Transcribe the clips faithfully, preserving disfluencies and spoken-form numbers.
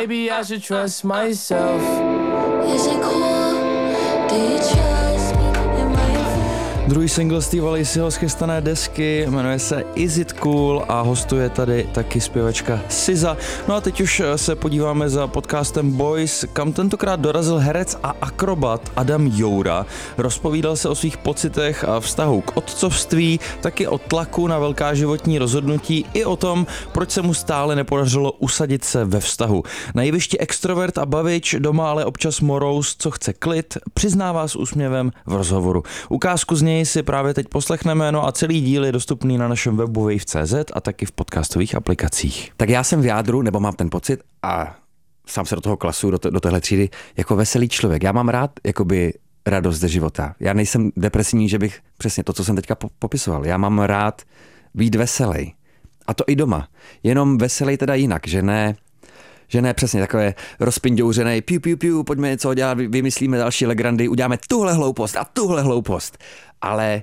maybe I should trust myself. Is it cool? Do you trust me in my Druhý single Steva Lacyho z chystané desky jmenuje se Is It Cool a hostuje tady taky zpěvačka S Z A. No a teď už se podíváme za podcastem Boys, kam tentokrát dorazil herec a akrobat Adam Joura. Rozpovídal se o svých pocitech a vztahu k otcovství, taky o tlaku na velká životní rozhodnutí i o tom, proč se mu stále nepodařilo usadit se ve vztahu. Na jevišti extrovert a bavič, doma ale občas morous, co chce klid, přiznává s úsměvem v rozhovoru. Ukázku z něj si právě teď poslechneme, no a celý díl je dostupný na našem webu wave tečka cé zet a taky v podcastových aplikacích. Tak já jsem v jádru, nebo mám ten pocit a sám se do toho klasu, do, do téhle třídy, jako veselý člověk. Já mám rád jakoby radost ze života. Já nejsem depresivní, že bych přesně to, co jsem teďka popisoval. Já mám rád být veselý. A to i doma. Jenom veselý teda jinak, že ne že ne přesně takové rozpindouřené, piu, piu, piu, pojďme něco dělat, vymyslíme další legrandy, uděláme tuhle hloupost a tuhle hloupost. Ale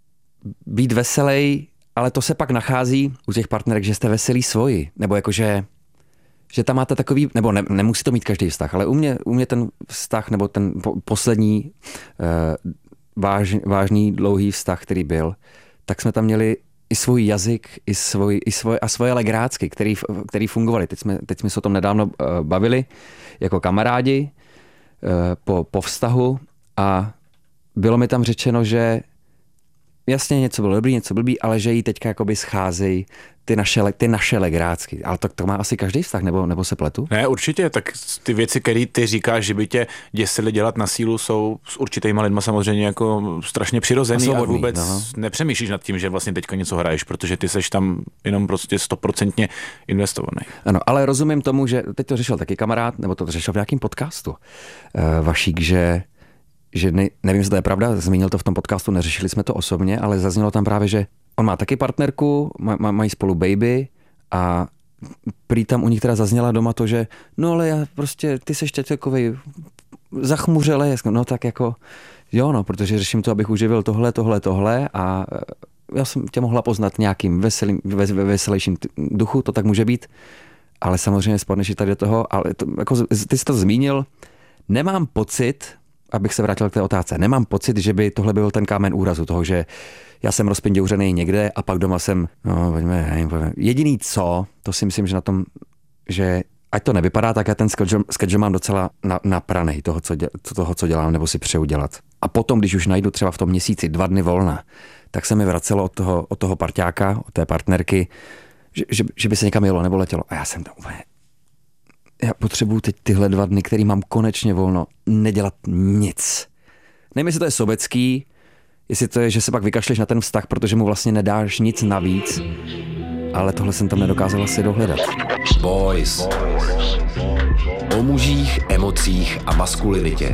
být veselý, ale to se pak nachází u těch partnerek, že jste veselí svoji, nebo jakože, že tam máte takový, nebo ne, nemusí to mít každý vztah, ale u mě, u mě ten vztah, nebo ten po, poslední uh, váž, vážný dlouhý vztah, který byl, tak jsme tam měli i svůj jazyk, i, svoj, i svoje, a svoje legrácky, který, který fungovaly. Teď jsme, teď jsme se o tom nedávno uh, bavili jako kamarádi uh, po, po vztahu a bylo mi tam řečeno, že jasně něco bylo dobrý, něco blbý, ale že jí teďka jakoby scházejí ty naše, ty naše legrácky. Ale to, to má asi každý vztah, nebo, nebo se pletu? Ne, určitě, tak ty věci, které ty říkáš, že by tě děsily dělat na sílu, jsou s určitýma lidma samozřejmě jako strašně přirozený a, svobodný, a vůbec no. Nepřemýšlíš nad tím, že vlastně teďka něco hraješ, protože ty seš tam jenom prostě stoprocentně investovaný. Ano, ale rozumím tomu, že teď to řešil taky kamarád, nebo to řešil v nějakém podcastu, uh, Vašík, že že ne, nevím, jestli to je pravda, zmínil to v tom podcastu, neřešili jsme to osobně, ale zaznělo tam právě, že on má taky partnerku, maj, mají spolu baby a prý tam u nich teda zazněla doma to, že no ale já prostě, ty seš teď takovej zachmuřelej, no tak jako jo no, protože řeším to, abych uživil tohle, tohle, tohle a já jsem tě mohla poznat nějakým veselým, veselějším duchu, to tak může být, ale samozřejmě spadneš i tady do toho, ale to, jako ty jsi to zmínil, nemám pocit, abych se vrátil k té otázce. Nemám pocit, že by tohle byl ten kámen úrazu toho, že já jsem rozpinděuřený někde a pak doma jsem, no pojďme, nevím, pojďme. Jediný co, to si myslím, že na tom, že ať to nevypadá, tak já ten schedule mám docela na, napranej toho co, děl, toho, co dělám, nebo si přeju dělat. A potom, když už najdu třeba v tom měsíci dva dny volna, tak se mi vracelo od toho, od toho parťáka, od té partnerky, že, že, že by se někam jelo nebo letělo. A já jsem tam úplně... Já potřebuju teď tyhle dva dny, který mám konečně volno, nedělat nic. Nevím, jestli to je sobecký, jestli to je, že se pak vykašleš na ten vztah, protože mu vlastně nedáš nic navíc, ale tohle jsem tam nedokázal asi dohledat. Boys. O mužích, emocích a maskulinitě.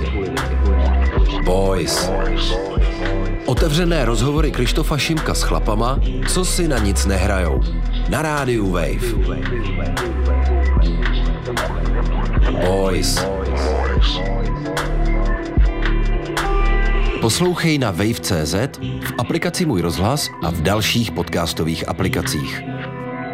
Boys. Otevřené rozhovory Krištofa Šimka s chlapama, co si na nic nehrajou. Na rádiu Wave. Boys. Poslouchej na wave tečka cé zet, v aplikaci Můj rozhlas a v dalších podcastových aplikacích.